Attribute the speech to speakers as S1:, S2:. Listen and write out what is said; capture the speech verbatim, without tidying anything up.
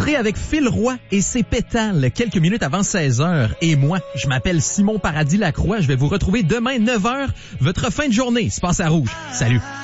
S1: serez avec Phil Roy et ses pétales quelques minutes avant seize heures. Et moi, je m'appelle Simon Paradis Lacroix. Je vais vous retrouver demain neuf heures. Votre fin de journée se passe à Rouge. Salut!